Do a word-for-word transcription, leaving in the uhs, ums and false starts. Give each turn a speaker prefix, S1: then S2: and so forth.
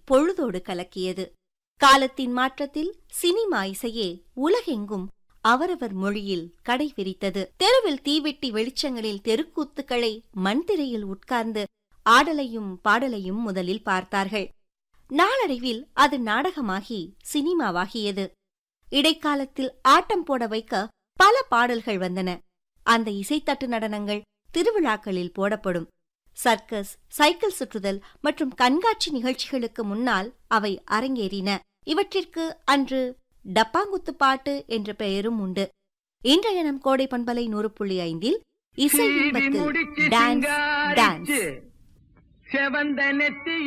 S1: பொழுதோடு கலக்கியது. காலத்தின் மாற்றத்தில் சினிமா இசையே உலகெங்கும் அவரவர் மொழியில் கடை விரித்தது. தெருவில் தீவெட்டி வெளிச்சங்களில் தெருக்கூத்துக்களை மண்திரையில் உட்கார்ந்து ஆடலையும் பாடலையும் முதலில் பார்த்தார்கள். நாளடைவில் அது நாடகமாகி சினிமாவாகியது. இடைக்காலத்தில் ஆட்டம் போட வைக்க பல பாடல்கள் வந்தன. அந்த இசைத்தட்டு நடனங்கள் திருவிழாக்களில் போடப்படும். சர்க்கஸ், சைக்கிள் சுற்றுதல் மற்றும் கண்காட்சி நிகழ்ச்சிகளுக்கு முன்னால் அவை அரங்கேறின. இவற்றிற்கு அன்று டப்பாங்குத்து பாட்டு என்ற பெயரும் உண்டு. இன்றைய நம் கோடை பண்பலை நூறு புள்ளி ஐந்தில் இசை இன்பத்தில் டான்ஸ் டான்ஸ்